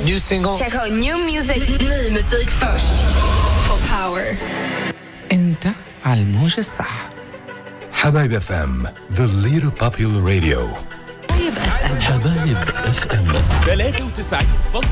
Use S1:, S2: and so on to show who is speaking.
S1: New single.
S2: Check out new music. Ny musik först. På Power.
S3: انت على الموجة الصح.
S4: حبايب اف ام the leader popular radio.
S5: حبايب اف ام 93.